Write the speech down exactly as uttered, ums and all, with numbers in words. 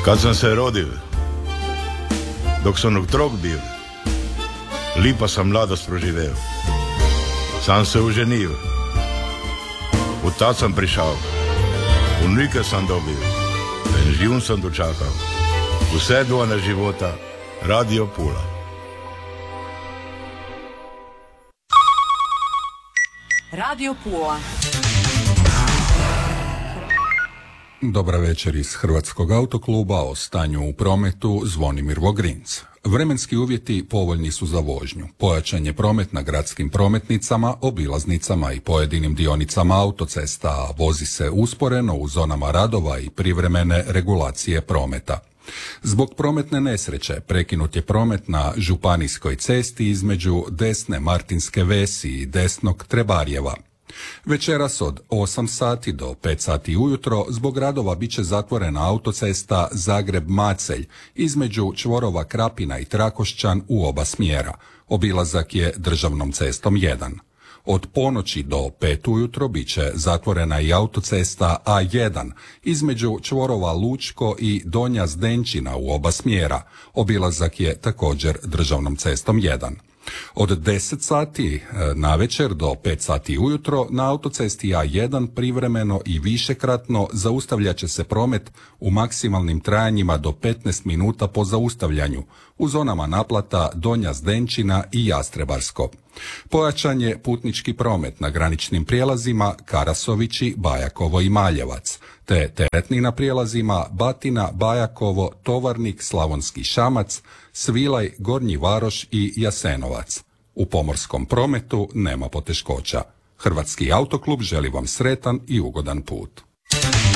Kad sam se rodio, dok sam otrok bio, lipa sam mladost proživeo. Sam se oženio, u tad sam prišao, unuke sam dobil, penzion sam dočakal, vse dvojne života, Radio Pula. Radio Pula. Dobra večer iz Hrvatskog autokluba, o stanju u prometu Zvonimir Vogrinc. Vremenski uvjeti povoljni su za vožnju. Pojačan je promet na gradskim prometnicama, obilaznicama i pojedinim dionicama autocesta, a vozi se usporeno u zonama radova i privremene regulacije prometa. Zbog prometne nesreće prekinut je promet na županijskoj cesti između desne Martinske Vesi i desnog Trebarjeva. Večeras od osam sati do pet sati ujutro zbog radova bit će zatvorena autocesta Zagreb-Macelj između čvorova Krapina i Trakošćan u oba smjera. Obilazak je državnom cestom jedan. Od ponoći do pet ujutro bit će zatvorena i autocesta A jedan između čvorova Lučko i Donja Zdenčina u oba smjera. Obilazak je također državnom cestom jedan. Od deset sati navečer do pet sati ujutro na autocesti A jedan privremeno i višekratno zaustavljat će se promet u maksimalnim trajanjima do petnaest minuta po zaustavljanju u zonama naplata Donja Zdenčina i Jastrebarsko. Pojačan je putnički promet na graničnim prijelazima Karasovići, Bajakovo i Maljevac, te teretni na prijelazima Batina, Bajakovo, Tovarnik, Slavonski Šamac, Svilaj, Gornji Varoš i Jasenovac. U pomorskom prometu nema poteškoća. Hrvatski autoklub želi vam sretan i ugodan put.